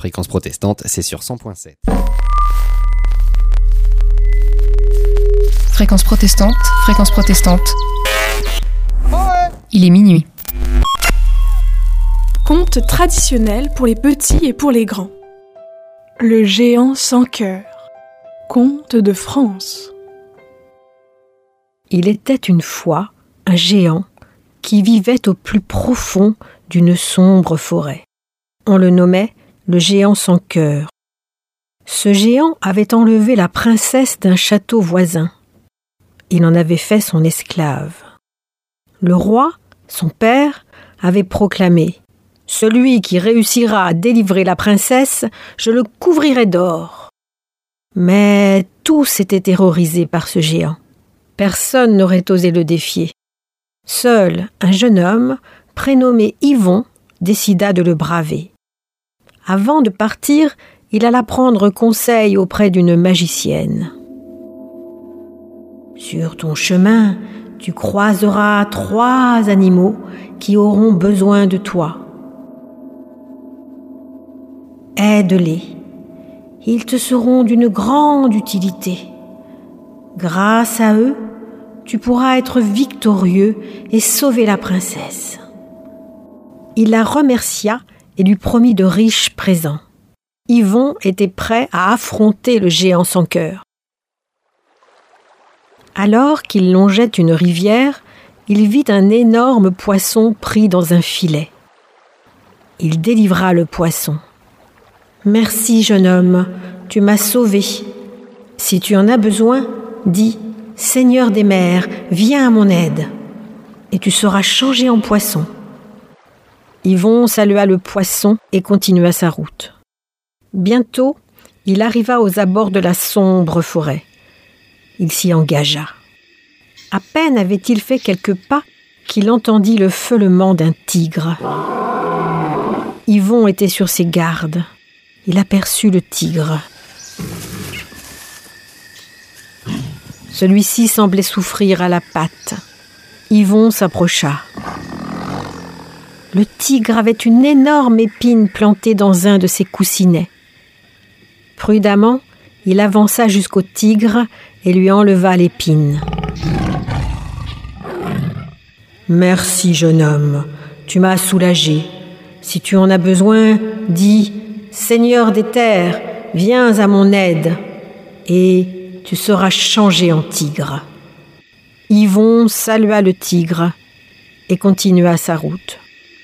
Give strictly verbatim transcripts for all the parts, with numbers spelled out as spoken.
Fréquence protestante, c'est sur cent point sept. Fréquence protestante, fréquence protestante. Il est minuit. Conte traditionnel pour les petits et pour les grands. Le géant sans cœur. Conte de France. Il était une fois un géant qui vivait au plus profond d'une sombre forêt. On le nommait le géant sans cœur. Ce géant avait enlevé la princesse d'un château voisin. Il en avait fait son esclave. Le roi, son père, avait proclamé « Celui qui réussira à délivrer la princesse, je le couvrirai d'or. » Mais tous étaient terrorisés par ce géant. Personne n'aurait osé le défier. Seul un jeune homme, prénommé Yvon, décida de le braver. Avant de partir, il alla prendre conseil auprès d'une magicienne. « Sur ton chemin, tu croiseras trois animaux qui auront besoin de toi. Aide-les. Ils te seront d'une grande utilité. Grâce à eux, tu pourras être victorieux et sauver la princesse. » Il la remercia et lui promit de riches présents. Yvon était prêt à affronter le géant sans cœur. Alors qu'il longeait une rivière, il vit un énorme poisson pris dans un filet. Il délivra le poisson. « Merci, jeune homme, tu m'as sauvé. Si tu en as besoin, dis « Seigneur des mers, viens à mon aide » et tu seras changé en poisson. » Yvon salua le poisson et continua sa route. Bientôt, il arriva aux abords de la sombre forêt. Il s'y engagea. À peine avait-il fait quelques pas qu'il entendit le feulement d'un tigre. Yvon était sur ses gardes. Il aperçut le tigre. Celui-ci semblait souffrir à la patte. Yvon s'approcha. Le tigre avait une énorme épine plantée dans un de ses coussinets. Prudemment, il avança jusqu'au tigre et lui enleva l'épine. « Merci, jeune homme, tu m'as soulagé. Si tu en as besoin, dis « Seigneur des terres, viens à mon aide » et tu seras changé en tigre. » Yvon salua le tigre et continua sa route.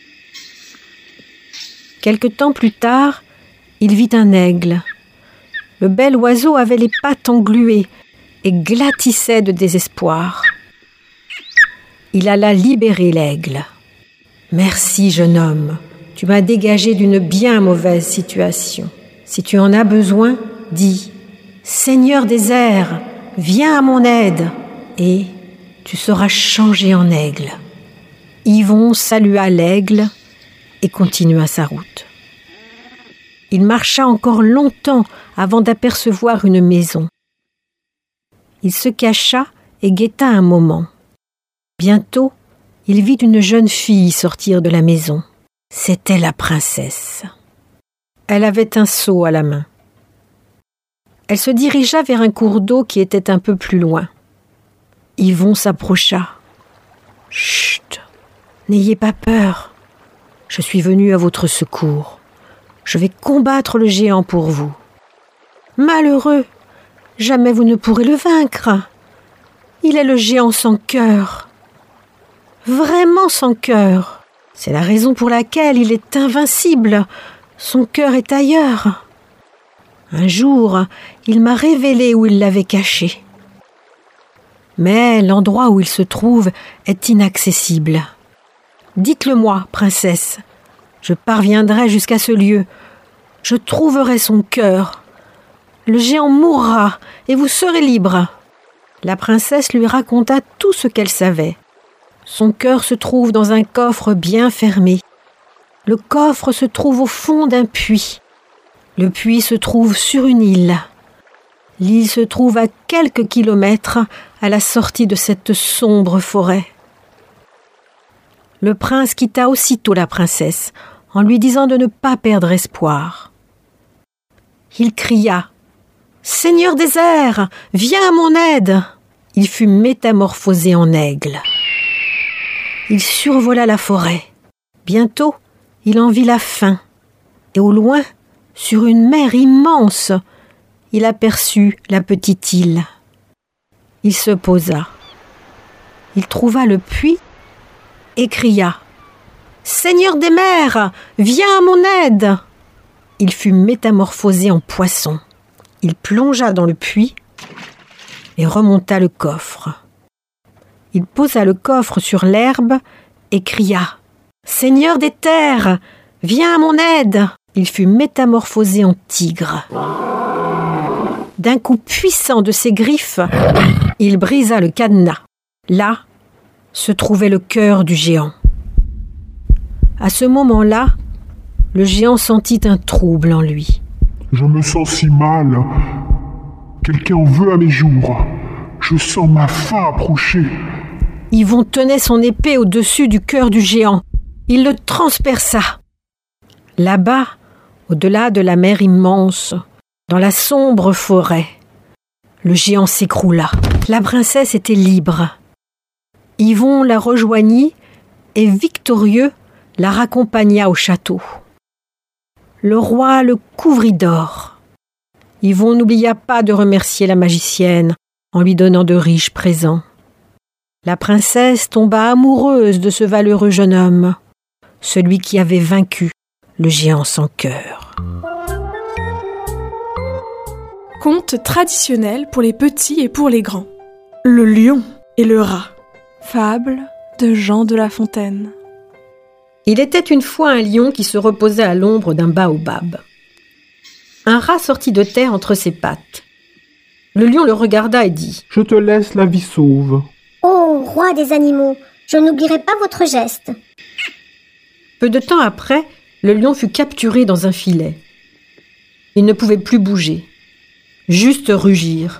Quelque temps plus tard, il vit un aigle. Le bel oiseau avait les pattes engluées et glapissait de désespoir. Il alla libérer l'aigle. « Merci, jeune homme, tu m'as dégagé d'une bien mauvaise situation. Si tu en as besoin, dis « Seigneur des airs, viens à mon aide » et tu seras changé en aigle. » Yvon salua l'aigle et continua sa route. Il marcha encore longtemps avant d'apercevoir une maison. Il se cacha et guetta un moment. Bientôt, il vit une jeune fille sortir de la maison. C'était la princesse. Elle avait un seau à la main. Elle se dirigea vers un cours d'eau qui était un peu plus loin. Yvon s'approcha. « Chut, n'ayez pas peur. Je suis venu à votre secours. Je vais combattre le géant pour vous. » « Malheureux, jamais vous ne pourrez le vaincre. Il est le géant sans cœur. Vraiment sans cœur. C'est la raison pour laquelle il est invincible. Son cœur est ailleurs. Un jour, il m'a révélé où il l'avait caché. Mais l'endroit où il se trouve est inaccessible. Dites-le-moi, princesse. Je parviendrai jusqu'à ce lieu. Je trouverai son cœur. Le géant mourra et vous serez libre. » La princesse lui raconta tout ce qu'elle savait. Son cœur se trouve dans un coffre bien fermé. Le coffre se trouve au fond d'un puits. Le puits se trouve sur une île. L'île se trouve à quelques kilomètres à la sortie de cette sombre forêt. Le prince quitta aussitôt la princesse en lui disant de ne pas perdre espoir. Il cria « Seigneur des airs, viens à mon aide !» Il fut métamorphosé en aigle. Il survola la forêt. Bientôt, il en vit la fin. Et au loin, sur une mer immense, il aperçut la petite île. Il se posa. Il trouva le puits et cria « Seigneur des mers, viens à mon aide !» Il fut métamorphosé en poisson. Il plongea dans le puits et remonta le coffre. Il posa le coffre sur l'herbe et cria « Seigneur des terres, viens à mon aide !» Il fut métamorphosé en tigre. D'un coup puissant de ses griffes, il brisa le cadenas. Là se trouvait le cœur du géant. À ce moment-là, le géant sentit un trouble en lui. « Je me sens si mal. Quelqu'un en veut à mes jours. Je sens ma fin approcher. » Yvon tenait son épée au-dessus du cœur du géant. Il le transperça. Là-bas, au-delà de la mer immense, dans la sombre forêt, le géant s'écroula. La princesse était libre. Yvon la rejoignit et, victorieux, la raccompagna au château. Le roi le couvrit d'or. Yvon n'oublia pas de remercier la magicienne en lui donnant de riches présents. La princesse tomba amoureuse de ce valeureux jeune homme, celui qui avait vaincu le géant sans cœur. Conte traditionnel pour les petits et pour les grands. Le lion et le rat. Fable de Jean de La Fontaine. Il était une fois un lion qui se reposait à l'ombre d'un baobab. Un rat sortit de terre entre ses pattes. Le lion le regarda et dit « Je te laisse la vie sauve. » Ô roi des animaux, je n'oublierai pas votre geste. Peu de temps après, le lion fut capturé dans un filet. Il ne pouvait plus bouger, juste rugir.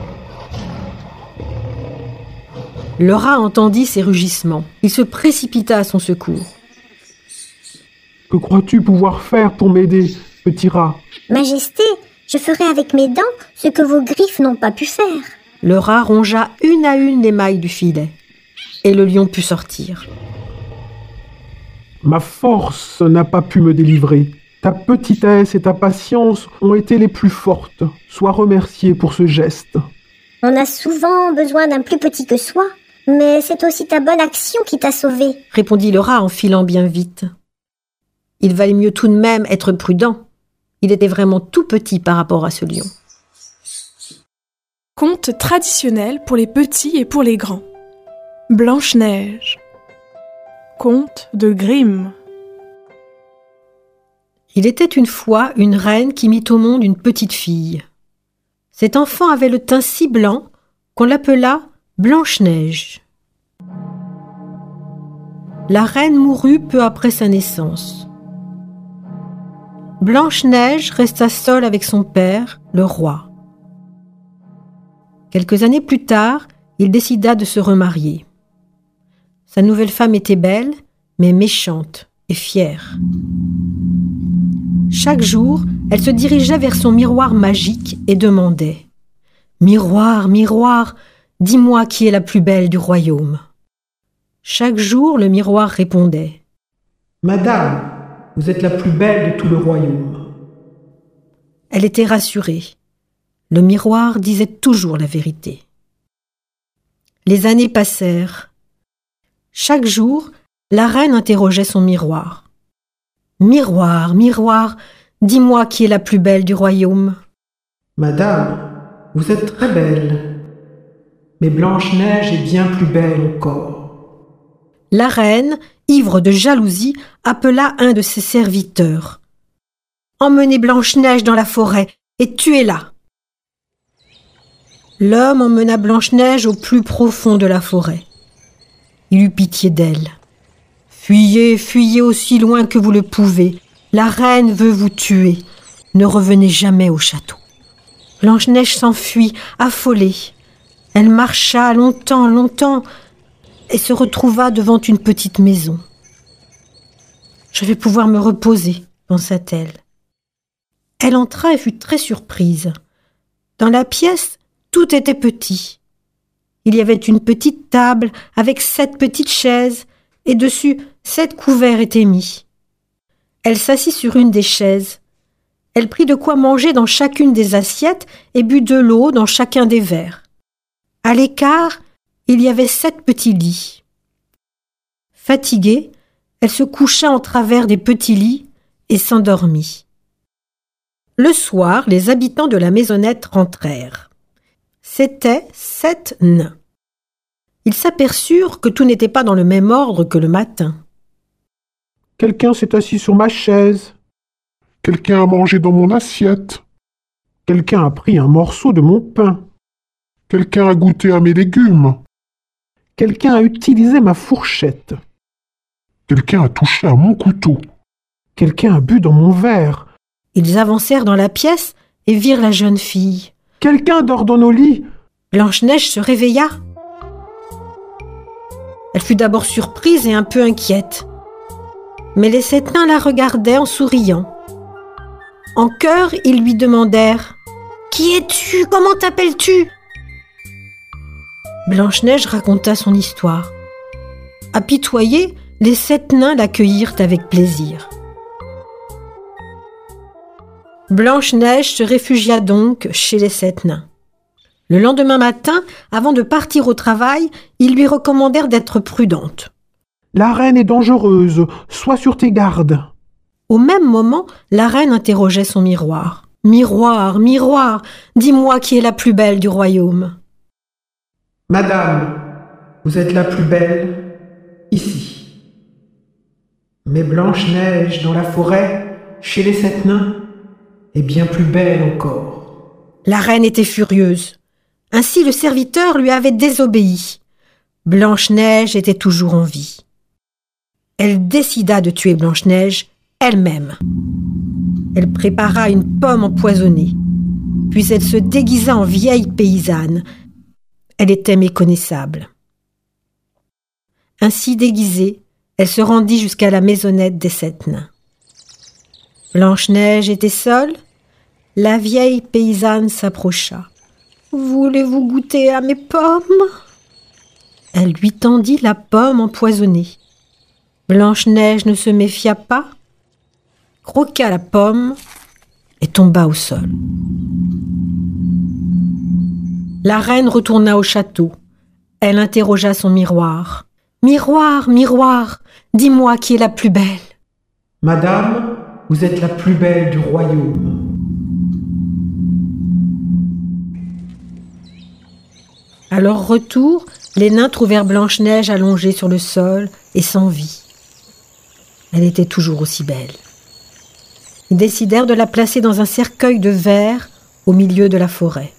Le rat entendit ses rugissements. Il se précipita à son secours. Que crois-tu pouvoir faire pour m'aider, petit rat ? Majesté, je ferai avec mes dents ce que vos griffes n'ont pas pu faire. Le rat rongea une à une les mailles du filet, et le lion put sortir. Ma force n'a pas pu me délivrer. Ta petitesse et ta patience ont été les plus fortes. Sois remercié pour ce geste. On a souvent besoin d'un plus petit que soi, mais c'est aussi ta bonne action qui t'a sauvé, répondit le rat en filant bien vite. Il valait mieux tout de même être prudent. Il était vraiment tout petit par rapport à ce lion. Conte traditionnel pour les petits et pour les grands. Blanche-Neige. Conte de Grimm. Il était une fois une reine qui mit au monde une petite fille. Cet enfant avait le teint si blanc qu'on l'appela Blanche-Neige. La reine mourut peu après sa naissance. Blanche-Neige resta seule avec son père, le roi. Quelques années plus tard, il décida de se remarier. Sa nouvelle femme était belle, mais méchante et fière. Chaque jour, elle se dirigeait vers son miroir magique et demandait « Miroir, miroir, dis-moi qui est la plus belle du royaume. » Chaque jour, le miroir répondait « Madame, vous êtes la plus belle de tout le royaume. » Elle était rassurée. Le miroir disait toujours la vérité. Les années passèrent. Chaque jour, la reine interrogeait son miroir. « Miroir, miroir, dis-moi qui est la plus belle du royaume. » « Madame, vous êtes très belle, mais Blanche-Neige est bien plus belle encore. » La reine, ivre de jalousie, appela un de ses serviteurs. « Emmenez Blanche-Neige dans la forêt et tuez-la. » L'homme emmena Blanche-Neige au plus profond de la forêt. Il eut pitié d'elle. « Fuyez, fuyez aussi loin que vous le pouvez. La reine veut vous tuer. Ne revenez jamais au château. » Blanche-Neige s'enfuit, affolée. Elle marcha longtemps, longtemps, et se retrouva devant une petite maison. « Je vais pouvoir me reposer, » pensa-t-elle. Elle entra et fut très surprise. Dans la pièce, tout était petit. Il y avait une petite table avec sept petites chaises, et dessus, sept couverts étaient mis. Elle s'assit sur une des chaises. Elle prit de quoi manger dans chacune des assiettes et but de l'eau dans chacun des verres. À l'écart, il y avait sept petits lits. Fatiguée, elle se coucha en travers des petits lits et s'endormit. Le soir, les habitants de la maisonnette rentrèrent. C'étaient sept nains. Ils s'aperçurent que tout n'était pas dans le même ordre que le matin. Quelqu'un s'est assis sur ma chaise. Quelqu'un a mangé dans mon assiette. Quelqu'un a pris un morceau de mon pain. Quelqu'un a goûté à mes légumes. Quelqu'un a utilisé ma fourchette. Quelqu'un a touché à mon couteau. Quelqu'un a bu dans mon verre. Ils avancèrent dans la pièce et virent la jeune fille. Quelqu'un dort dans nos lits. Blanche-Neige se réveilla. Elle fut d'abord surprise et un peu inquiète. Mais les sept nains la regardaient en souriant. En chœur, ils lui demandèrent « Qui es-tu ? Comment t'appelles-tu » Blanche-Neige raconta son histoire. Apitoyés, les sept nains l'accueillirent avec plaisir. Blanche-Neige se réfugia donc chez les sept nains. Le lendemain matin, avant de partir au travail, ils lui recommandèrent d'être prudente. « La reine est dangereuse, sois sur tes gardes. » Au même moment, la reine interrogeait son miroir. « Miroir, miroir, dis-moi qui est la plus belle du royaume. » « Madame, vous êtes la plus belle ici. Mais Blanche-Neige dans la forêt, chez les sept nains, est bien plus belle encore. » La reine était furieuse. Ainsi le serviteur lui avait désobéi. Blanche-Neige était toujours en vie. Elle décida de tuer Blanche-Neige elle-même. Elle prépara une pomme empoisonnée. Puis elle se déguisa en vieille paysanne. Elle était méconnaissable. Ainsi déguisée, elle se rendit jusqu'à la maisonnette des sept nains. Blanche-Neige était seule. La vieille paysanne s'approcha. « Voulez-vous goûter à mes pommes ?» Elle lui tendit la pomme empoisonnée. Blanche-Neige ne se méfia pas, croqua la pomme et tomba au sol. La reine retourna au château. Elle interrogea son miroir. « Miroir, miroir, dis-moi qui est la plus belle. » « Madame, vous êtes la plus belle du royaume. » À leur retour, les nains trouvèrent Blanche-Neige allongée sur le sol et sans vie. Elle était toujours aussi belle. Ils décidèrent de la placer dans un cercueil de verre au milieu de la forêt.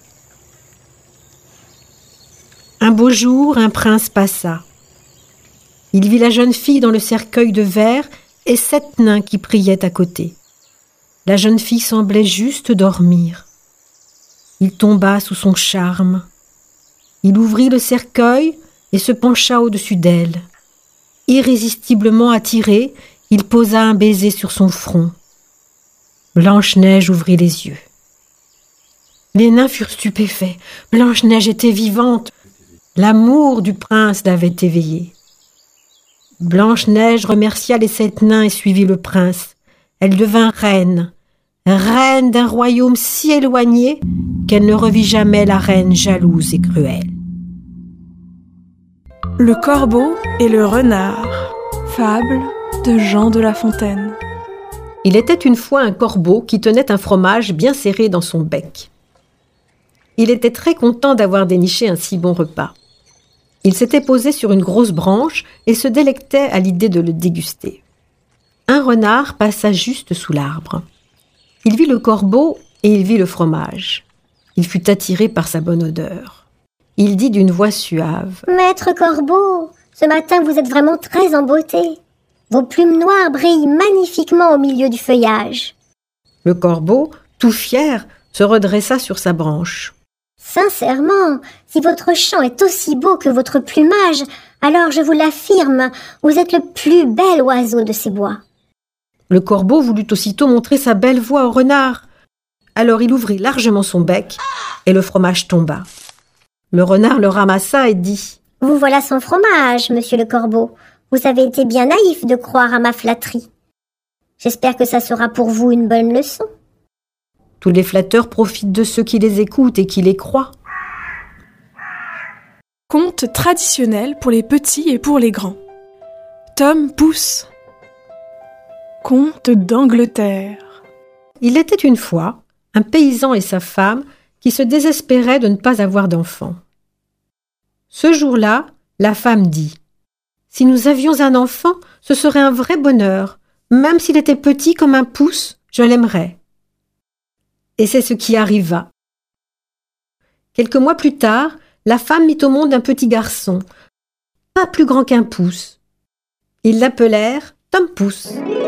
Un beau jour, un prince passa. Il vit la jeune fille dans le cercueil de verre et sept nains qui priaient à côté. La jeune fille semblait juste dormir. Il tomba sous son charme. Il ouvrit le cercueil et se pencha au-dessus d'elle. Irrésistiblement attiré, il posa un baiser sur son front. Blanche-Neige ouvrit les yeux. Les nains furent stupéfaits. Blanche-Neige était vivante. L'amour du prince l'avait éveillée. Blanche-Neige remercia les sept nains et suivit le prince. Elle devint reine, reine d'un royaume si éloigné qu'elle ne revit jamais la reine jalouse et cruelle. Le corbeau et le renard. Fable de Jean de La Fontaine. Il était une fois un corbeau qui tenait un fromage bien serré dans son bec. Il était très content d'avoir déniché un si bon repas. Il s'était posé sur une grosse branche et se délectait à l'idée de le déguster. Un renard passa juste sous l'arbre. Il vit le corbeau et il vit le fromage. Il fut attiré par sa bonne odeur. Il dit d'une voix suave : « Maître Corbeau, ce matin vous êtes vraiment très en beauté. Vos plumes noires brillent magnifiquement au milieu du feuillage. » Le corbeau, tout fier, se redressa sur sa branche. « Sincèrement, si votre chant est aussi beau que votre plumage, alors je vous l'affirme, vous êtes le plus bel oiseau de ces bois. » Le corbeau voulut aussitôt montrer sa belle voix au renard. Alors il ouvrit largement son bec et le fromage tomba. Le renard le ramassa et dit « Vous voilà sans fromage, monsieur le corbeau. Vous avez été bien naïf de croire à ma flatterie. J'espère que ça sera pour vous une bonne leçon. » Tous les flatteurs profitent de ceux qui les écoutent et qui les croient. Conte traditionnel pour les petits et pour les grands. Tom Pouce. Conte d'Angleterre. Il était une fois un paysan et sa femme qui se désespéraient de ne pas avoir d'enfant. Ce jour-là, la femme dit « Si nous avions un enfant, ce serait un vrai bonheur. Même s'il était petit comme un pouce, je l'aimerais. » Et c'est ce qui arriva. Quelques mois plus tard, la femme mit au monde un petit garçon, pas plus grand qu'un pouce. Ils l'appelèrent Tom Pouce.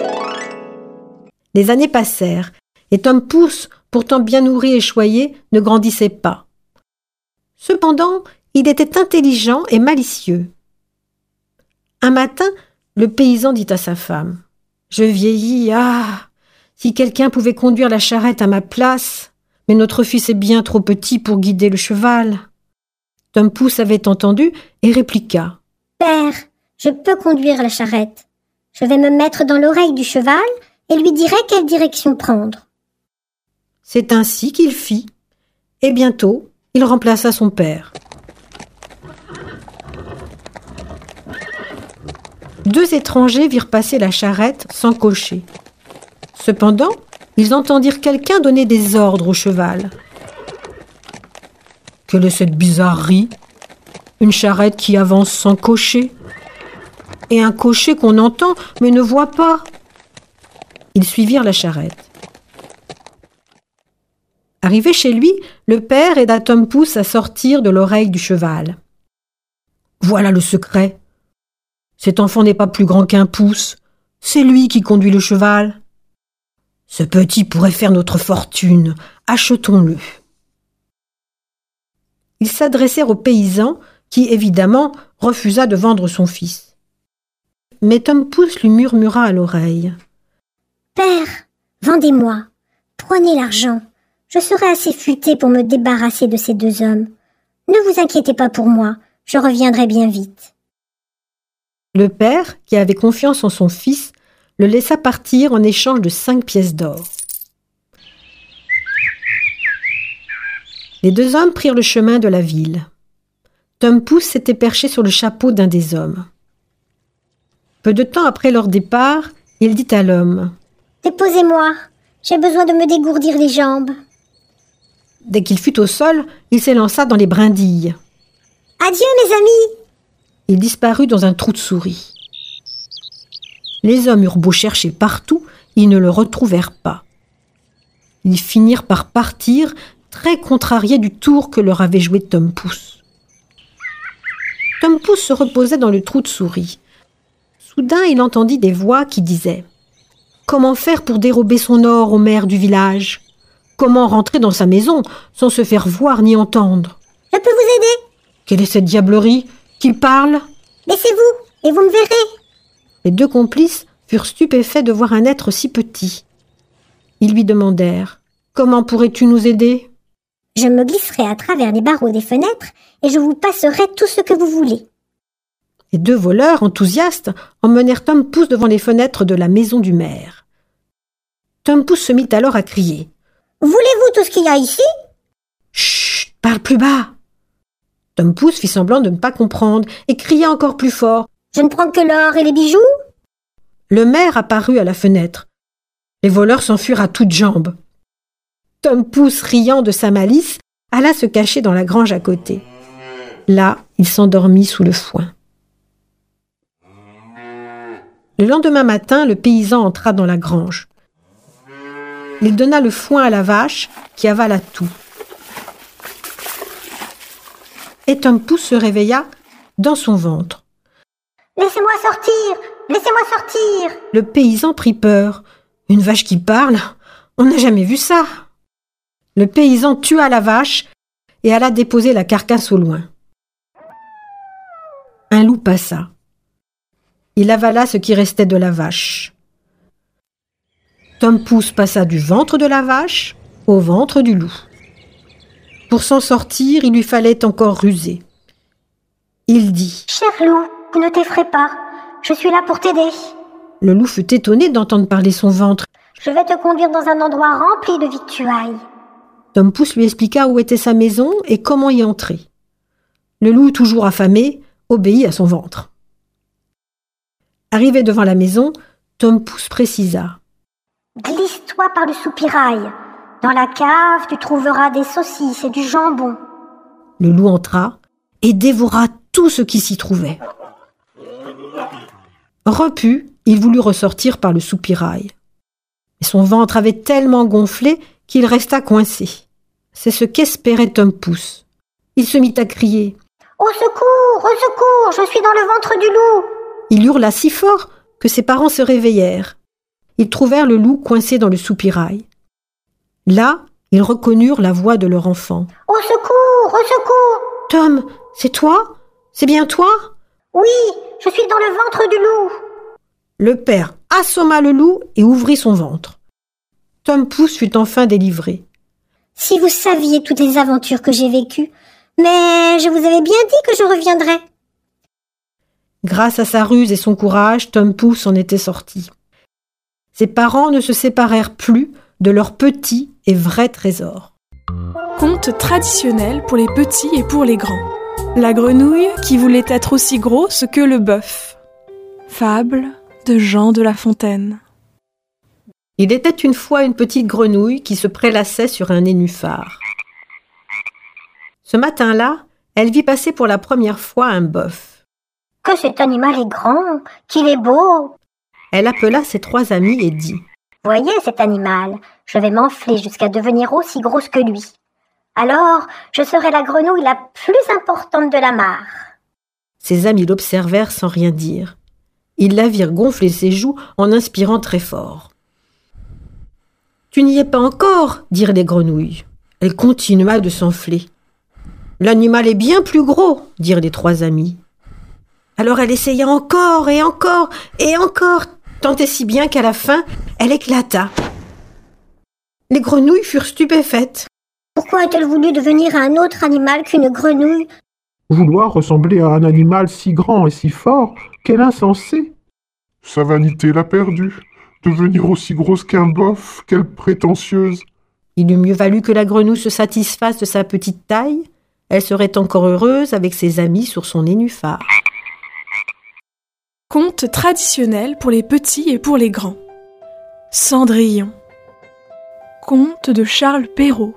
Les années passèrent, et Tom Pouce, pourtant bien nourri et choyé, ne grandissait pas. Cependant, il était intelligent et malicieux. Un matin, le paysan dit à sa femme « Je vieillis, ah ! Si quelqu'un pouvait conduire la charrette à ma place, mais notre fils est bien trop petit pour guider le cheval. » Tom Pouce avait entendu et répliqua « Père, je peux conduire la charrette. Je vais me mettre dans l'oreille du cheval et lui dirai quelle direction prendre. » C'est ainsi qu'il fit, et bientôt il remplaça son père. Deux étrangers virent passer la charrette sans cocher. Cependant, ils entendirent quelqu'un donner des ordres au cheval. « Quelle est cette bizarrerie ? Une charrette qui avance sans cocher, et un cocher qu'on entend mais ne voit pas. » Ils suivirent la charrette. Arrivé chez lui, le père aida Tom Pouce à sortir de l'oreille du cheval. « Voilà le secret. Cet enfant n'est pas plus grand qu'un pouce. C'est lui qui conduit le cheval. Ce petit pourrait faire notre fortune. Achetons-le. » Ils s'adressèrent au paysan qui, évidemment, refusa de vendre son fils. Mais Tom Pouce lui murmura à l'oreille. « Père, vendez-moi. Prenez l'argent. Je serai assez futé pour me débarrasser de ces deux hommes. Ne vous inquiétez pas pour moi. Je reviendrai bien vite. » Le père, qui avait confiance en son fils, le laissa partir en échange de cinq pièces d'or. Les deux hommes prirent le chemin de la ville. Tom Pouce s'était perché sur le chapeau d'un des hommes. Peu de temps après leur départ, il dit à l'homme « Déposez-moi, j'ai besoin de me dégourdir les jambes. » Dès qu'il fut au sol, il s'élança dans les brindilles. « Adieu mes amis !» Il disparut dans un trou de souris. Les hommes eurent beau chercher partout, ils ne le retrouvèrent pas. Ils finirent par partir, très contrariés du tour que leur avait joué Tom Pouce. Tom Pouce se reposait dans le trou de souris. Soudain, il entendit des voix qui disaient « Comment faire pour dérober son or au maire du village ? Comment rentrer dans sa maison sans se faire voir ni entendre ? Je peux vous aider ? Quelle est cette diablerie ? Qu'il parle ? Laissez-vous, et vous me verrez. » Les deux complices furent stupéfaits de voir un être si petit. Ils lui demandèrent « Comment pourrais-tu nous aider ?»« Je me glisserai à travers les barreaux des fenêtres et je vous passerai tout ce que vous voulez. » Les deux voleurs, enthousiastes, emmenèrent Tom Pouce devant les fenêtres de la maison du maire. Tom Pouce se mit alors à crier « Voulez-vous tout ce qu'il y a ici ?»« Chut, parle plus bas !» Tom Pouce fit semblant de ne pas comprendre et cria encore plus fort « Je ne prends que l'or et les bijoux ?» Le maire apparut à la fenêtre. Les voleurs s'enfuirent à toutes jambes. Tom Pouce, riant de sa malice, alla se cacher dans la grange à côté. Là, il s'endormit sous le foin. Le lendemain matin, le paysan entra dans la grange. Il donna le foin à la vache, qui avala tout. Et Tom Pouce se réveilla dans son ventre. « Laissez-moi sortir ! Laissez-moi sortir !» Le paysan prit peur. Une vache qui parle ? On n'a jamais vu ça. Le paysan tua la vache et alla déposer la carcasse au loin. Un loup passa. Il avala ce qui restait de la vache. Tom Pouce passa du ventre de la vache au ventre du loup. Pour s'en sortir, il lui fallait encore ruser. Il dit « Cher loup, vous ne t'effraie pas, je suis là pour t'aider. » Le loup fut étonné d'entendre parler son ventre. « Je vais te conduire dans un endroit rempli de victuailles. » Tom Pouce lui expliqua où était sa maison et comment y entrer. Le loup, toujours affamé, obéit à son ventre. Arrivé devant la maison, Tom Pouce précisa « Glisse-toi par le soupirail. Dans la cave, tu trouveras des saucisses et du jambon. » Le loup entra et dévora tout ce qui s'y trouvait. Repu, il voulut ressortir par le soupirail. Mais son ventre avait tellement gonflé qu'il resta coincé. C'est ce qu'espérait Tom Pouce. Il se mit à crier « Au secours, au secours, je suis dans le ventre du loup !» Il hurla si fort que ses parents se réveillèrent. Ils trouvèrent le loup coincé dans le soupirail. Là, ils reconnurent la voix de leur enfant. « Au secours, au secours !»« Tom, c'est toi ? C'est bien toi ?»« Oui, je suis dans le ventre du loup !» Le père assomma le loup et ouvrit son ventre. Tom Pouce fut enfin délivré. « Si vous saviez toutes les aventures que j'ai vécues, mais je vous avais bien dit que je reviendrais. » Grâce à sa ruse et son courage, Tom Pouce en était sorti. Ses parents ne se séparèrent plus de leur petit et vrai trésor. Conte traditionnel pour les petits et pour les grands. La grenouille qui voulait être aussi grosse que le bœuf. Fable de Jean de La Fontaine. Il était une fois une petite grenouille qui se prélassait sur un nénuphar. Ce matin-là, elle vit passer pour la première fois un bœuf. « Que cet animal est grand, qu'il est beau !» Elle appela ses trois amis et dit « Voyez cet animal, je vais m'enfler jusqu'à devenir aussi grosse que lui. Alors, je serai la grenouille la plus importante de la mare. » Ses amis l'observèrent sans rien dire. Ils la virent gonfler ses joues en inspirant très fort. « Tu n'y es pas encore !» dirent les grenouilles. Elle continua de s'enfler. « L'animal est bien plus gros !» dirent les trois amis. Alors elle essaya encore et encore et encore, tant et si bien qu'à la fin, elle éclata. Les grenouilles furent stupéfaites. Pourquoi a-t-elle voulu devenir un autre animal qu'une grenouille ? Vouloir ressembler à un animal si grand et si fort, quel insensé ! Sa vanité l'a perdue. Devenir aussi grosse qu'un bœuf, quelle prétentieuse ! Il eût mieux valu que la grenouille se satisfasse de sa petite taille. Elle serait encore heureuse avec ses amis sur son nénuphar. Conte traditionnel pour les petits et pour les grands. Cendrillon. Conte de Charles Perrault.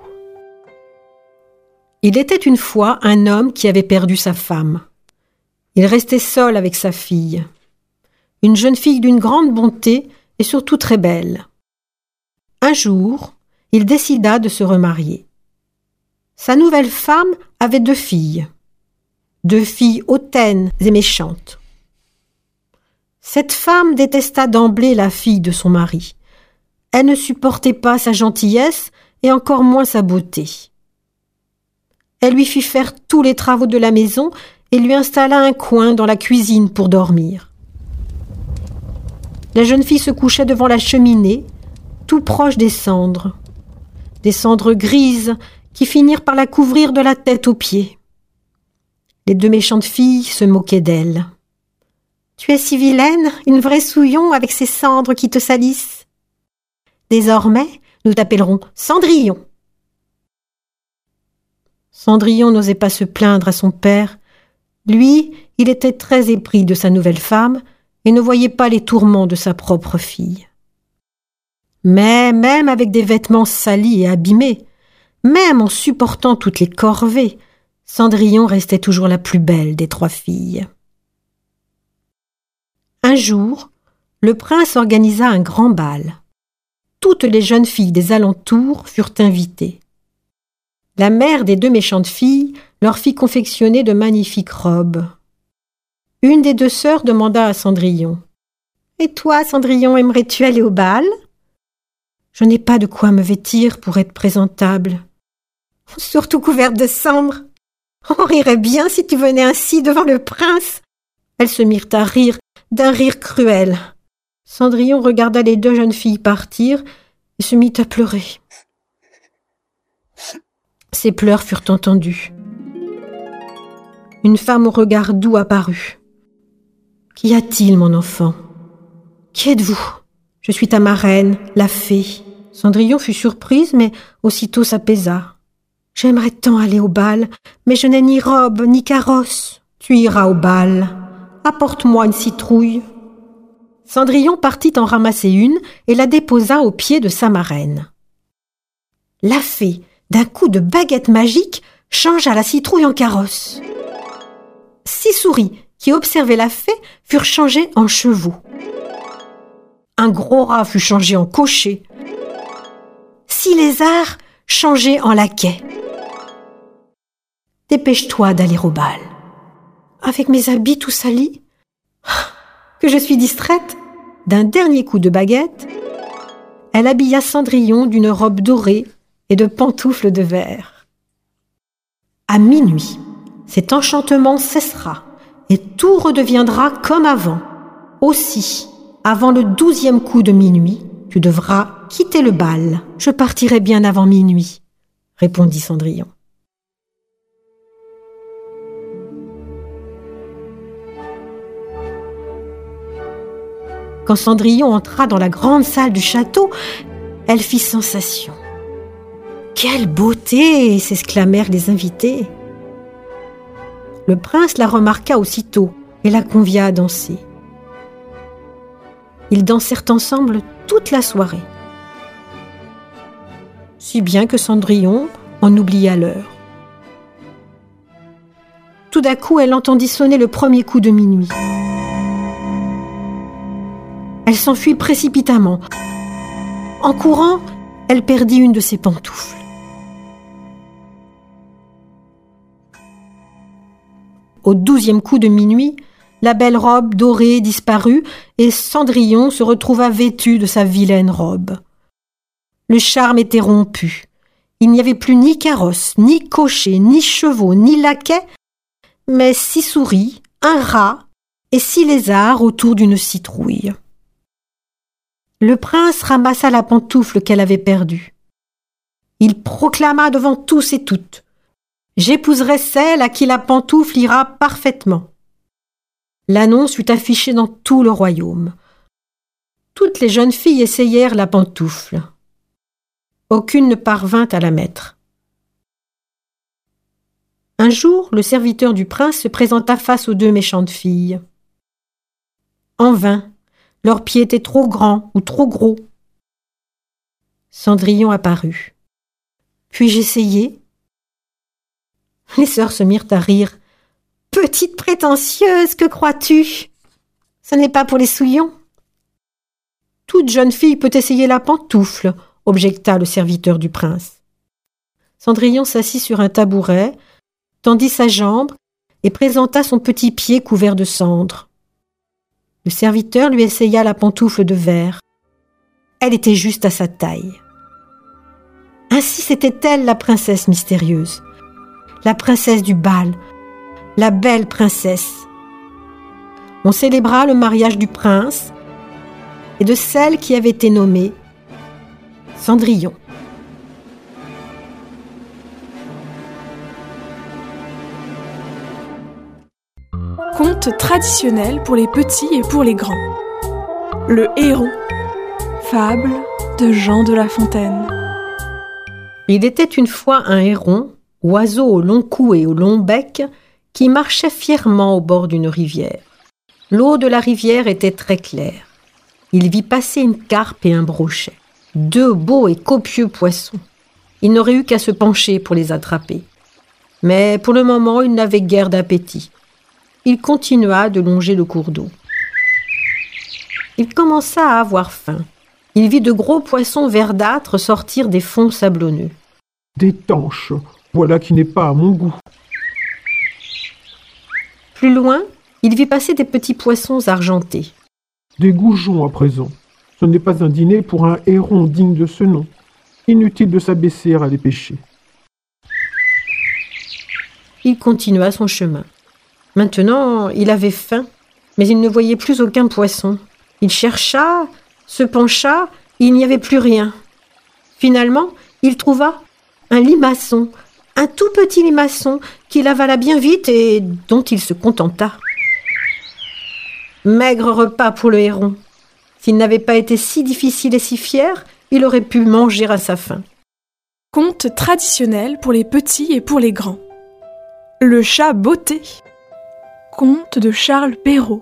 Il était une fois un homme qui avait perdu sa femme. Il restait seul avec sa fille. Une jeune fille d'une grande bonté et surtout très belle. Un jour, il décida de se remarier. Sa nouvelle femme avait deux filles. Deux filles hautaines et méchantes. Cette femme détesta d'emblée la fille de son mari. Elle ne supportait pas sa gentillesse et encore moins sa beauté. Elle lui fit faire tous les travaux de la maison et lui installa un coin dans la cuisine pour dormir. La jeune fille se couchait devant la cheminée, tout proche des cendres. Des cendres grises qui finirent par la couvrir de la tête aux pieds. Les deux méchantes filles se moquaient d'elle. « Tu es si vilaine, une vraie souillon avec ces cendres qui te salissent. Désormais, nous t'appellerons Cendrillon. » Cendrillon n'osait pas se plaindre à son père. Lui, il était très épris de sa nouvelle femme et ne voyait pas les tourments de sa propre fille. Mais même avec des vêtements salis et abîmés, même en supportant toutes les corvées, Cendrillon restait toujours la plus belle des trois filles. Un jour, le prince organisa un grand bal. Toutes les jeunes filles des alentours furent invitées. La mère des deux méchantes filles leur fit confectionner de magnifiques robes. Une des deux sœurs demanda à Cendrillon « Et toi, Cendrillon, aimerais-tu aller au bal ?»« Je n'ai pas de quoi me vêtir pour être présentable. Surtout couverte de cendres. On rirait bien si tu venais ainsi devant le prince. » Elles se mirent à rire d'un rire cruel. Cendrillon regarda les deux jeunes filles partir et se mit à pleurer. Ses pleurs furent entendus. Une femme au regard doux apparut. « Qu'y a-t-il, mon enfant ? Qui êtes-vous ? Je suis ta marraine, la fée. » Cendrillon fut surprise, mais aussitôt s'apaisa. « J'aimerais tant aller au bal, mais je n'ai ni robe, ni carrosse. Tu iras au bal. Apporte-moi une citrouille. » Cendrillon partit en ramasser une et la déposa aux pieds de sa marraine. La fée, d'un coup de baguette magique, changea la citrouille en carrosse. Six souris qui observaient la fée furent changées en chevaux. Un gros rat fut changé en cocher. Six lézards changés en laquais. Dépêche-toi d'aller au bal. Avec mes habits tout salis, que je suis distraite. D'un dernier coup de baguette, elle habilla Cendrillon d'une robe dorée et de pantoufles de verre. À minuit, cet enchantement cessera et tout redeviendra comme avant. Aussi, avant le douzième coup de minuit, tu devras quitter le bal. Je partirai bien avant minuit, répondit Cendrillon. Quand Cendrillon entra dans la grande salle du château, elle fit sensation. « Quelle beauté !» s'exclamèrent les invités. Le prince la remarqua aussitôt et la convia à danser. Ils dansèrent ensemble toute la soirée, si bien que Cendrillon en oublia l'heure. Tout d'un coup, elle entendit sonner le premier coup de minuit. Elle s'enfuit précipitamment. En courant, elle perdit une de ses pantoufles. Au douzième coup de minuit, la belle robe dorée disparut et Cendrillon se retrouva vêtue de sa vilaine robe. Le charme était rompu. Il n'y avait plus ni carrosse, ni cocher, ni chevaux, ni laquais, mais six souris, un rat et six lézards autour d'une citrouille. Le prince ramassa la pantoufle qu'elle avait perdue. Il proclama devant tous et toutes « J'épouserai celle à qui la pantoufle ira parfaitement. » L'annonce fut affichée dans tout le royaume. Toutes les jeunes filles essayèrent la pantoufle. Aucune ne parvint à la mettre. Un jour, le serviteur du prince se présenta face aux deux méchantes filles. En vain. Leurs pieds étaient trop grands ou trop gros. Cendrillon apparut. « Puis-je essayer ?» Les sœurs se mirent à rire. « Petite prétentieuse, que crois-tu ? Ce n'est pas pour les souillons. »« Toute jeune fille peut essayer la pantoufle, » objecta le serviteur du prince. Cendrillon s'assit sur un tabouret, tendit sa jambe et présenta son petit pied couvert de cendres. Le serviteur lui essaya la pantoufle de verre. Elle était juste à sa taille. Ainsi c'était elle la princesse mystérieuse, la princesse du bal, la belle princesse. On célébra le mariage du prince et de celle qui avait été nommée Cendrillon. Conte traditionnel pour les petits et pour les grands. Le héron. Fable de Jean de La Fontaine. Il était une fois un héron, oiseau au long cou et au long bec, qui marchait fièrement au bord d'une rivière. L'eau de la rivière était très claire. Il vit passer une carpe et un brochet, deux beaux et copieux poissons. Il n'aurait eu qu'à se pencher pour les attraper. Mais pour le moment, il n'avait guère d'appétit. Il continua de longer le cours d'eau. Il commença à avoir faim. Il vit de gros poissons verdâtres sortir des fonds sablonneux. Des tanches, voilà qui n'est pas à mon goût. Plus loin, il vit passer des petits poissons argentés. Des goujons à présent. Ce n'est pas un dîner pour un héron digne de ce nom. Inutile de s'abaisser à les pêcher. Il continua son chemin. Maintenant, il avait faim, mais il ne voyait plus aucun poisson. Il chercha, se pencha, il n'y avait plus rien. Finalement, il trouva un limaçon un tout petit limaçon qu'il avala bien vite et dont il se contenta. Maigre repas pour le héron. S'il n'avait pas été si difficile et si fier, il aurait pu manger à sa faim. Conte traditionnel pour les petits et pour les grands. Le chat botté. Conte de Charles Perrault.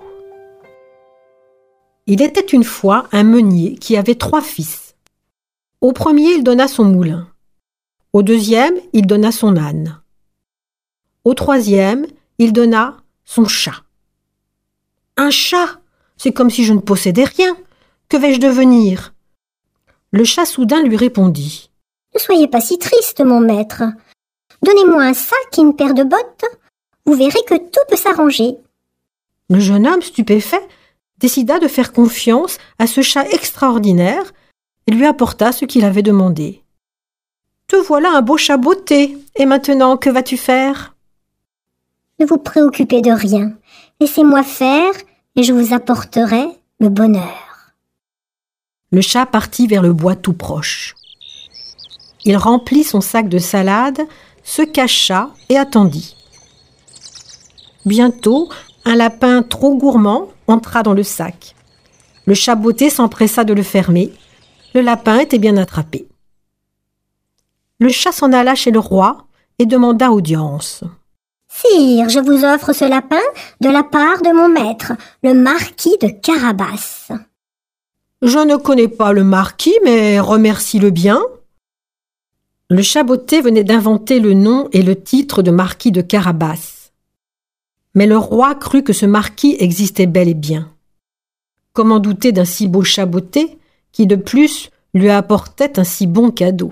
Il était une fois un meunier qui avait trois fils. Au premier, il donna son moulin. Au deuxième, il donna son âne. Au troisième, il donna son chat. Un chat, c'est comme si je ne possédais rien. Que vais-je devenir ? Le chat soudain lui répondit. Ne soyez pas si triste, mon maître. Donnez-moi un sac et une paire de bottes. Vous verrez que tout peut s'arranger. Le jeune homme, stupéfait, décida de faire confiance à ce chat extraordinaire et lui apporta ce qu'il avait demandé. « Te voilà un beau chat botté. Et maintenant, que vas-tu faire ?» Ne vous préoccupez de rien. Laissez-moi faire et je vous apporterai le bonheur. Le chat partit vers le bois tout proche. Il remplit son sac de salade, se cacha et attendit. Bientôt, un lapin trop gourmand entra dans le sac. Le chat botté s'empressa de le fermer. Le lapin était bien attrapé. Le chat s'en alla chez le roi et demanda audience. « Sire, je vous offre ce lapin de la part de mon maître, le marquis de Carabas. »« Je ne connais pas le marquis, mais remercie-le bien. » Le chat botté venait d'inventer le nom et le titre de marquis de Carabas. Mais le roi crut que ce marquis existait bel et bien. Comment douter d'un si beau chat botté qui, de plus, lui apportait un si bon cadeau.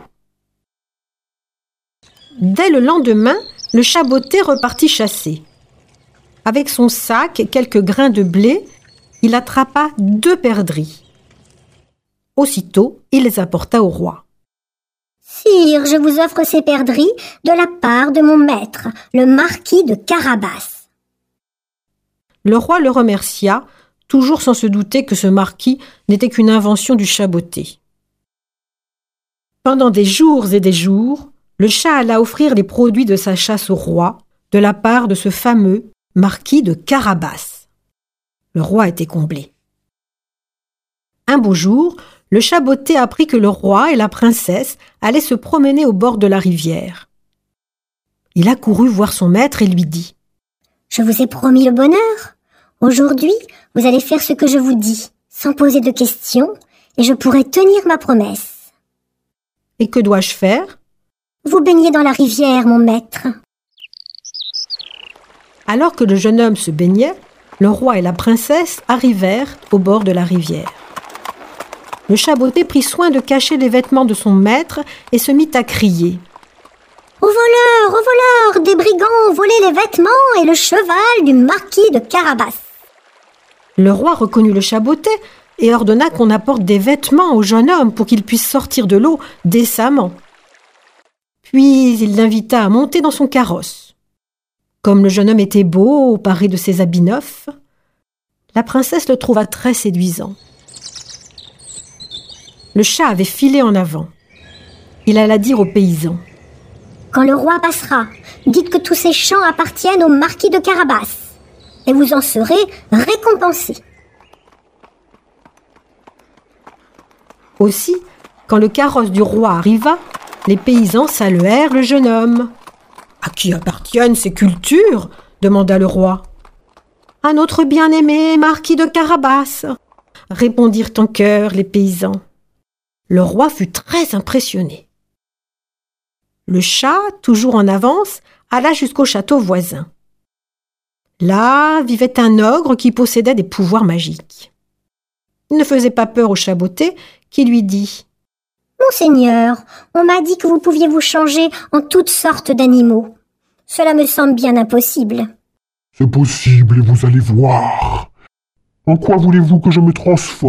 Dès le lendemain, le chat botté repartit chasser. Avec son sac et quelques grains de blé, il attrapa deux perdrix. Aussitôt, il les apporta au roi. « Sire, je vous offre ces perdrix de la part de mon maître, le marquis de Carabas. » Le roi le remercia, toujours sans se douter que ce marquis n'était qu'une invention du chat botté. Pendant des jours et des jours, le chat alla offrir les produits de sa chasse au roi, de la part de ce fameux marquis de Carabas. Le roi était comblé. Un beau jour, le chat botté apprit que le roi et la princesse allaient se promener au bord de la rivière. Il accourut voir son maître et lui dit « Je vous ai promis le bonheur. Aujourd'hui, vous allez faire ce que je vous dis, sans poser de questions, et je pourrai tenir ma promesse. »« Et que dois-je faire ?»« Vous baignez dans la rivière, mon maître. » Alors que le jeune homme se baignait, le roi et la princesse arrivèrent au bord de la rivière. Le chat botté prit soin de cacher les vêtements de son maître et se mit à crier. « Aux voleurs, aux voleurs, des brigands ont volé les vêtements et le cheval du marquis de Carabas. » Le roi reconnut le chat botté et ordonna qu'on apporte des vêtements au jeune homme pour qu'il puisse sortir de l'eau décemment. Puis il l'invita à monter dans son carrosse. Comme le jeune homme était beau, paré de ses habits neufs, la princesse le trouva très séduisant. Le chat avait filé en avant. Il alla dire aux paysans. « Quand le roi passera, dites que tous ces champs appartiennent au marquis de Carabas, et vous en serez récompensés. » Aussi, quand le carrosse du roi arriva, les paysans saluèrent le jeune homme. « À qui appartiennent ces cultures ?» demanda le roi. « À notre bien-aimé marquis de Carabas » répondirent en chœur les paysans. Le roi fut très impressionné. Le chat, toujours en avance, alla jusqu'au château voisin. Là vivait un ogre qui possédait des pouvoirs magiques. Il ne faisait pas peur au chat botté qui lui dit « Monseigneur, on m'a dit que vous pouviez vous changer en toutes sortes d'animaux. Cela me semble bien impossible. »« C'est possible et vous allez voir. En quoi voulez-vous que je me transforme ?»«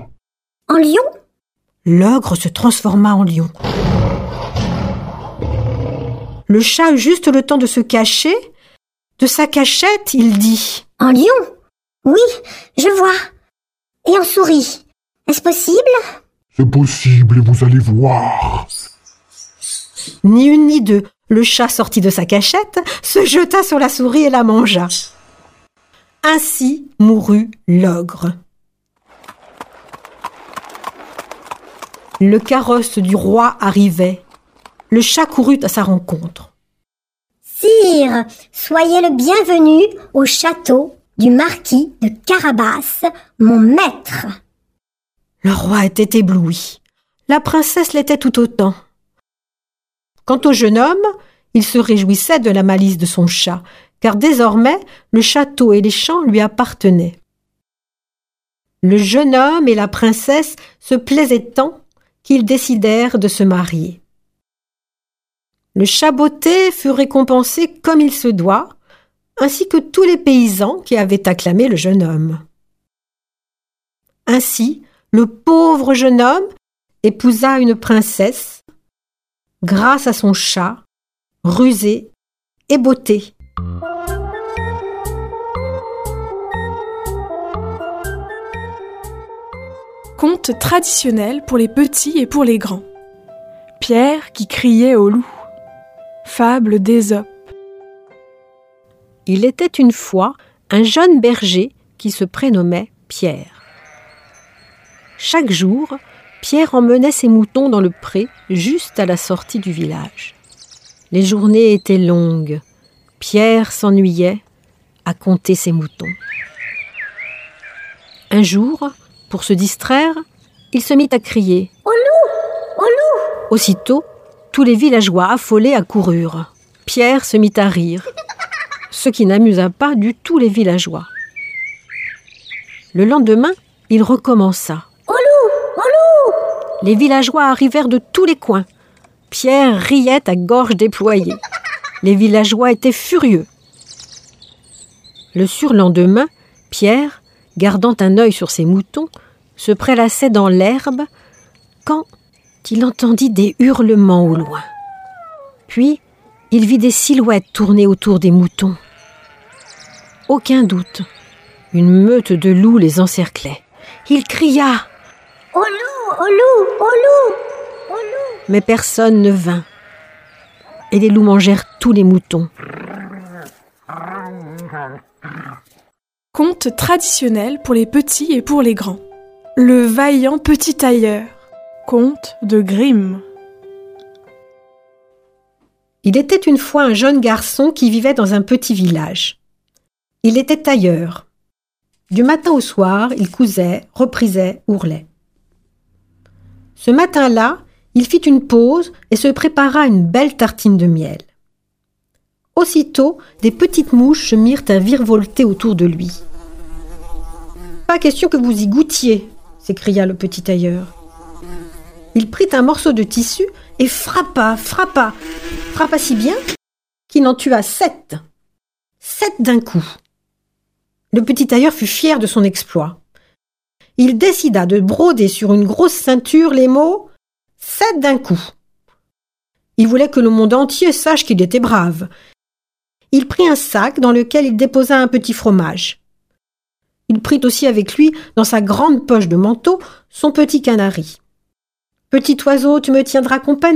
En lion ?» L'ogre se transforma en lion. Le chat eut juste le temps de se cacher. De sa cachette, il dit « En lion ? Oui, je vois. Et en souris, est-ce possible ?»« C'est possible et vous allez voir. » Ni une ni deux, Le chat sortit de sa cachette, se jeta sur la souris et la mangea. Ainsi mourut l'ogre. Le carrosse du roi arrivait. Le chat courut à sa rencontre. « Sire, soyez le bienvenu au château du marquis de Carabas, mon maître. » Le roi était ébloui. La princesse l'était tout autant. Quant au jeune homme, il se réjouissait de la malice de son chat, car désormais le château et les champs lui appartenaient. Le jeune homme et la princesse se plaisaient tant qu'ils décidèrent de se marier. Le chat botté fut récompensé comme il se doit, ainsi que tous les paysans qui avaient acclamé le jeune homme. Ainsi, le pauvre jeune homme épousa une princesse grâce à son chat, rusé et botté. Conte traditionnel pour les petits et pour les grands. Pierre qui criait au loup. Fable d'Ésope. Il était une fois un jeune berger qui se prénommait Pierre. Chaque jour, Pierre emmenait ses moutons dans le pré juste à la sortie du village. Les journées étaient longues. Pierre s'ennuyait à compter ses moutons. Un jour, pour se distraire, il se mit à crier « Au loup ! Au loup !» Aussitôt, tous les villageois affolés accoururent. Pierre se mit à rire, ce qui n'amusa pas du tout les villageois. Le lendemain, il recommença. « Au loup ! Au loup !» Les villageois arrivèrent de tous les coins. Pierre riait à gorge déployée. Les villageois étaient furieux. Le surlendemain, Pierre, gardant un œil sur ses moutons, se prélassait dans l'herbe quand il entendit des hurlements au loin. Puis, il vit des silhouettes tourner autour des moutons. Aucun doute, une meute de loups les encerclait. Il cria « Au loup, au loup, au loup, au loup !» Mais personne ne vint. Et les loups mangèrent tous les moutons. Conte traditionnel pour les petits et pour les grands. Le vaillant petit tailleur. Conte de Grimm. Il était une fois un jeune garçon qui vivait dans un petit village. Il était tailleur. Du matin au soir, il cousait, reprisait, ourlait. Ce matin-là, il fit une pause et se prépara une belle tartine de miel. Aussitôt, des petites mouches se mirent à virevolter autour de lui. « Pas question que vous y goûtiez !» s'écria le petit tailleur. Il prit un morceau de tissu et frappa, frappa, frappa si bien qu'il en tua sept. Sept d'un coup. Le petit tailleur fut fier de son exploit. Il décida de broder sur une grosse ceinture les mots « sept d'un coup ». Il voulait que le monde entier sache qu'il était brave. Il prit un sac dans lequel il déposa un petit fromage. Il prit aussi avec lui, dans sa grande poche de manteau, son petit canari. « Petit oiseau, tu me tiendras compagnie. »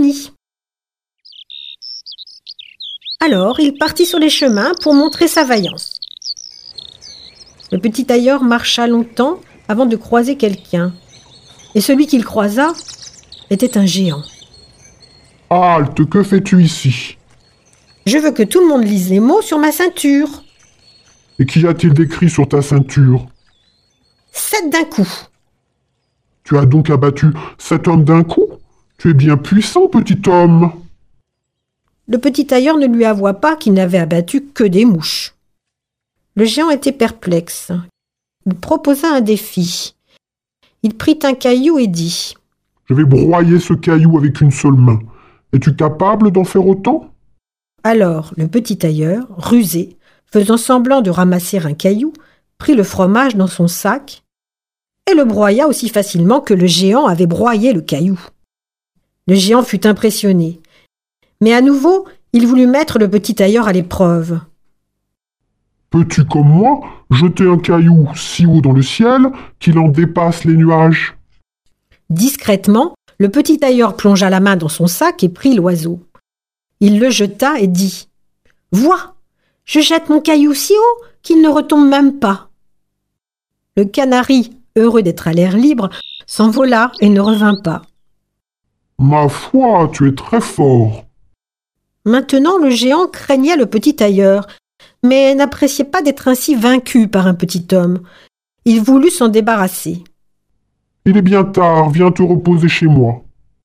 Alors, il partit sur les chemins pour montrer sa vaillance. Le petit tailleur marcha longtemps avant de croiser quelqu'un. Et celui qu'il croisa était un géant. « Halte, que fais-tu ici ?»« Je veux que tout le monde lise les mots sur ma ceinture. »« Et qu'y a-t-il d'écrit sur ta ceinture ?»« Sept d'un coup. »« Tu as donc abattu sept hommes d'un coup ? Tu es bien puissant, petit homme. » Le petit tailleur ne lui avoua pas qu'il n'avait abattu que des mouches. Le géant était perplexe. Il proposa un défi. Il prit un caillou et dit « Je vais broyer ce caillou avec une seule main. Es-tu capable d'en faire autant ?» Alors le petit tailleur, rusé, faisant semblant de ramasser un caillou, prit le fromage dans son sac et le broya aussi facilement que le géant avait broyé le caillou. Le géant fut impressionné. Mais à nouveau, il voulut mettre le petit tailleur à l'épreuve. « Peux-tu, comme moi, jeter un caillou si haut dans le ciel qu'il en dépasse les nuages ?» Discrètement, le petit tailleur plongea la main dans son sac et prit l'oiseau. Il le jeta et dit « Vois, je jette mon caillou si haut qu'il ne retombe même pas. » Le canari, heureux d'être à l'air libre, s'envola et ne revint pas. « Ma foi, tu es très fort. » Maintenant, le géant craignait le petit tailleur, mais n'appréciait pas d'être ainsi vaincu par un petit homme. Il voulut s'en débarrasser. « Il est bien tard, viens te reposer chez moi. »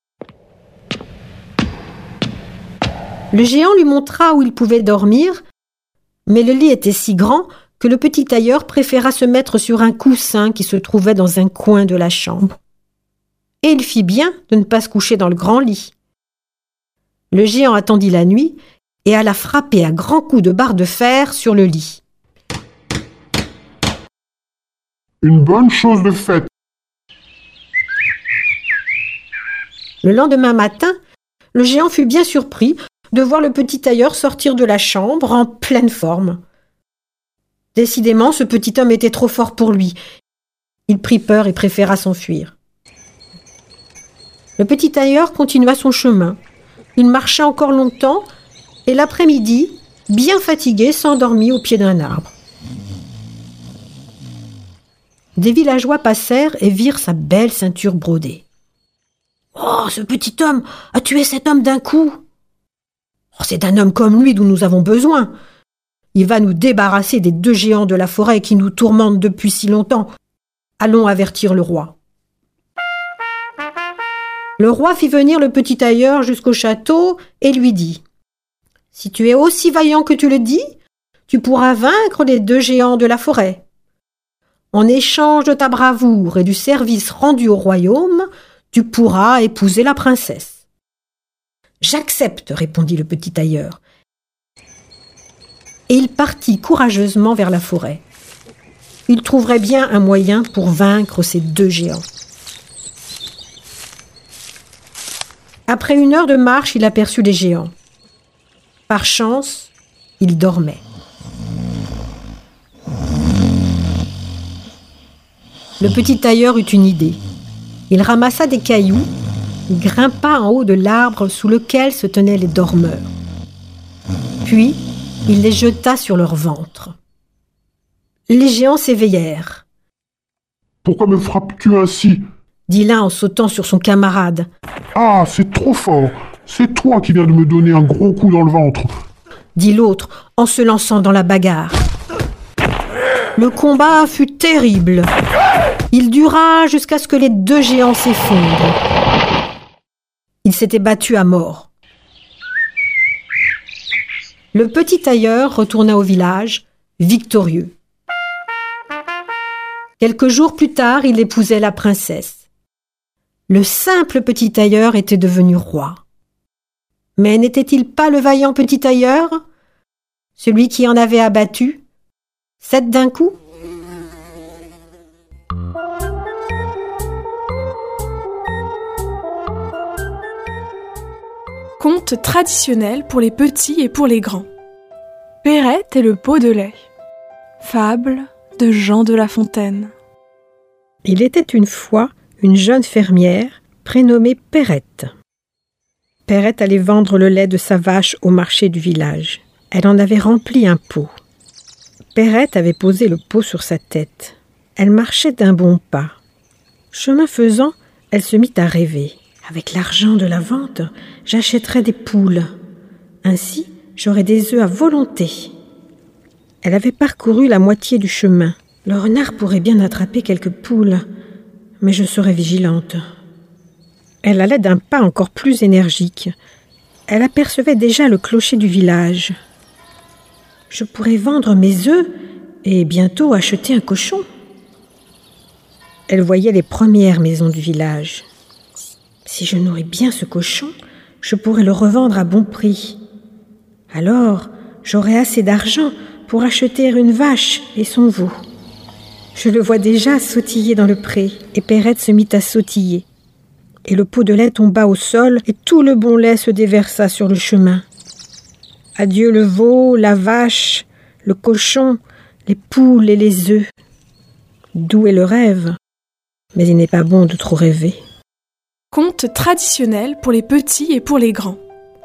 Le géant lui montra où il pouvait dormir, mais le lit était si grand que le petit tailleur préféra se mettre sur un coussin qui se trouvait dans un coin de la chambre. Et il fit bien de ne pas se coucher dans le grand lit. Le géant attendit la nuit et alla frapper à grands coups de barre de fer sur le lit. « Une bonne chose de faite. » Le lendemain matin, le géant fut bien surpris de voir le petit tailleur sortir de la chambre en pleine forme. Décidément, ce petit homme était trop fort pour lui. Il prit peur et préféra s'enfuir. Le petit tailleur continua son chemin. Il marcha encore longtemps et l'après-midi, bien fatigué, s'endormit au pied d'un arbre. Des villageois passèrent et virent sa belle ceinture brodée. « Oh, ce petit homme a tué cet homme d'un coup. Oh, c'est d'un homme comme lui dont nous avons besoin. Il va nous débarrasser des deux géants de la forêt qui nous tourmentent depuis si longtemps. Allons avertir le roi. » Le roi fit venir le petit tailleur jusqu'au château et lui dit « Si tu es aussi vaillant que tu le dis, tu pourras vaincre les deux géants de la forêt. En échange de ta bravoure et du service rendu au royaume, tu pourras épouser la princesse. »« J'accepte, » répondit le petit tailleur. Et il partit courageusement vers la forêt. Il trouverait bien un moyen pour vaincre ces deux géants. Après une heure de marche, il aperçut les géants. Par chance, ils dormaient. Le petit tailleur eut une idée. Il ramassa des cailloux, grimpa en haut de l'arbre sous lequel se tenaient les dormeurs. Puis, il les jeta sur leur ventre. Les géants s'éveillèrent. « Pourquoi me frappes-tu ainsi ?» dit l'un en sautant sur son camarade. « Ah, c'est trop fort! C'est toi qui viens de me donner un gros coup dans le ventre !» dit l'autre en se lançant dans la bagarre. Le combat fut terrible. Il dura jusqu'à ce que les deux géants s'effondrent. Ils s'étaient battus à mort. Le petit tailleur retourna au village, victorieux. Quelques jours plus tard, il épousait la princesse. Le simple petit tailleur était devenu roi. Mais n'était-il pas le vaillant petit tailleur, celui qui en avait abattu sept d'un coup? Conte traditionnel pour les petits et pour les grands. Perrette et le pot de lait. Fable de Jean de La Fontaine. Il était une fois une jeune fermière prénommée Perrette. Perrette allait vendre le lait de sa vache au marché du village. Elle en avait rempli un pot. Perrette avait posé le pot sur sa tête. Elle marchait d'un bon pas. Chemin faisant, elle se mit à rêver. Avec l'argent de la vente, j'achèterais des poules. Ainsi, j'aurais des œufs à volonté. Elle avait parcouru la moitié du chemin. Le renard pourrait bien attraper quelques poules, mais je serais vigilante. Elle allait d'un pas encore plus énergique. Elle apercevait déjà le clocher du village. Je pourrais vendre mes œufs et bientôt acheter un cochon. Elle voyait les premières maisons du village. Si je nourris bien ce cochon, je pourrais le revendre à bon prix. Alors, j'aurai assez d'argent pour acheter une vache et son veau. Je le vois déjà sautiller dans le pré, et Perrette se mit à sautiller. Et le pot de lait tomba au sol, et tout le bon lait se déversa sur le chemin. Adieu le veau, la vache, le cochon, les poules et les œufs. Doux est le rêve, mais il n'est pas bon de trop rêver. Conte traditionnel pour les petits et pour les grands.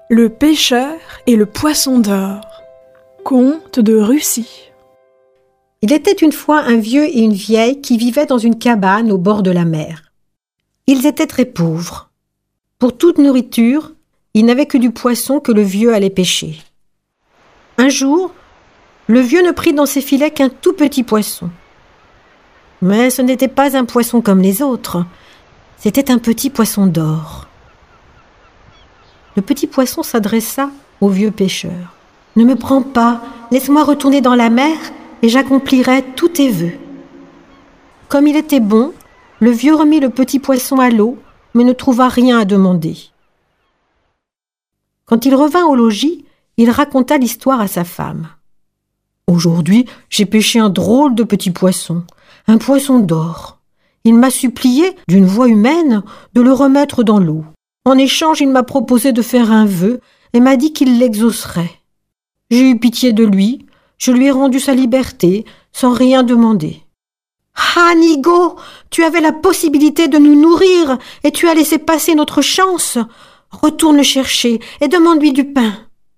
Le pêcheur et le poisson d'or. Conte de Russie. Il était une fois un vieux et une vieille qui vivaient dans une cabane au bord de la mer. Ils étaient très pauvres. Pour toute nourriture, ils n'avaient que du poisson que le vieux allait pêcher. Un jour, le vieux ne prit dans ses filets qu'un tout petit poisson. Mais ce n'était pas un poisson comme les autres, c'était un petit poisson d'or. Le petit poisson s'adressa au vieux pêcheur. « Ne me prends pas, laisse-moi retourner dans la mer et j'accomplirai tous tes vœux. » Comme il était bon, le vieux remit le petit poisson à l'eau, mais ne trouva rien à demander. Quand il revint au logis, il raconta l'histoire à sa femme. « Aujourd'hui, j'ai pêché un drôle de petit poisson, un poisson d'or. Il m'a supplié, d'une voix humaine, de le remettre dans l'eau. En échange, il m'a proposé de faire un vœu et m'a dit qu'il l'exaucerait. J'ai eu pitié de lui, je lui ai rendu sa liberté, sans rien demander. Ah, Nigo, tu avais la possibilité de nous nourrir et tu as laissé passer notre chance. Retourne le chercher et demande-lui du pain. »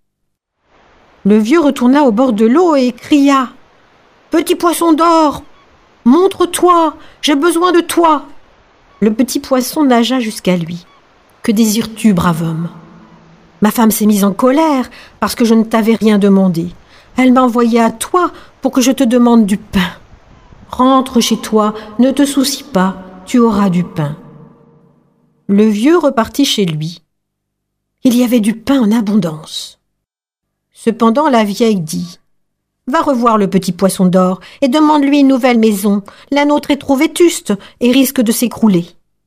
Le vieux retourna au bord de l'eau et cria « Petit poisson d'or, montre-toi, j'ai besoin de toi !» Le petit poisson nagea jusqu'à lui. « Que désires-tu, brave homme ? Ma femme s'est mise en colère parce que je ne t'avais rien demandé. Elle m'a envoyé à toi pour que je te demande du pain. Rentre chez toi, ne te soucie pas, tu auras du pain. » Le vieux repartit chez lui. Il y avait du pain en abondance. Cependant, la vieille dit « Va revoir le petit poisson d'or et demande-lui une nouvelle maison. La nôtre est trop vétuste et risque de s'écrouler. »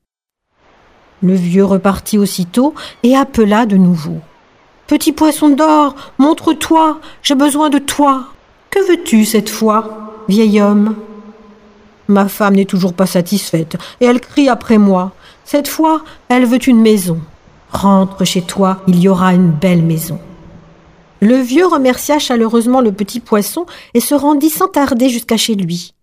Le vieux repartit aussitôt et appela de nouveau. « Petit poisson d'or, montre-toi, j'ai besoin de toi. Que veux-tu cette fois, vieil homme ? » Ma femme n'est toujours pas satisfaite et elle crie après moi. Cette fois, elle veut une maison. Rentre chez toi, il y aura une belle maison. Le vieux remercia chaleureusement le petit poisson et se rendit sans tarder jusqu'à chez lui.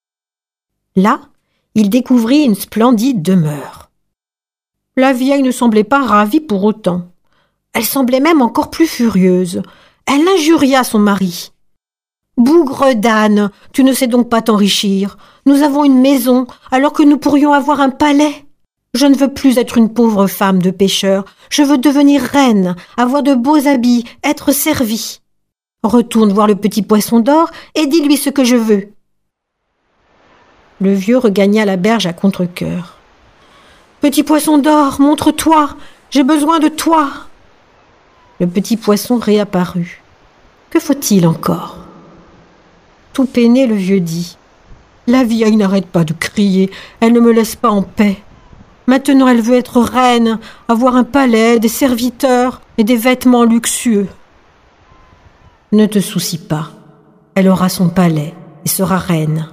Là, il découvrit une splendide demeure. La vieille ne semblait pas ravie pour autant. Elle semblait même encore plus furieuse. Elle injuria son mari. « Bougre d'âne, tu ne sais donc pas t'enrichir. Nous avons une maison alors que nous pourrions avoir un palais. Je ne veux plus être une pauvre femme de pêcheur. Je veux devenir reine, avoir de beaux habits, être servie. Retourne voir le petit poisson d'or et dis-lui ce que je veux. » Le vieux regagna la berge à contre-cœur. « Petit poisson d'or, montre-toi, j'ai besoin de toi. » Le petit poisson réapparut. « Que faut-il encore ?» Tout peiné, le vieux dit « La vieille n'arrête pas de crier, elle ne me laisse pas en paix. Maintenant elle veut être reine, avoir un palais, des serviteurs et des vêtements luxueux. » Ne te soucie pas, elle aura son palais et sera reine.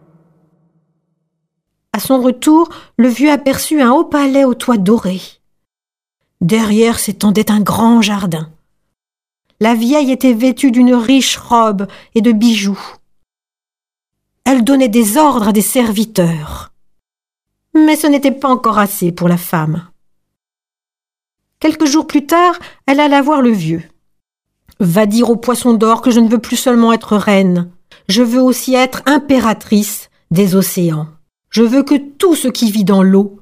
À son retour, le vieux aperçut un haut palais au toit doré. Derrière s'étendait un grand jardin. La vieille était vêtue d'une riche robe et de bijoux. Elle donnait des ordres à des serviteurs. Mais ce n'était pas encore assez pour la femme. Quelques jours plus tard, elle alla voir le vieux. « Va dire au poisson d'or que je ne veux plus seulement être reine. Je veux aussi être impératrice des océans. Je veux que tout ce qui vit dans l'eau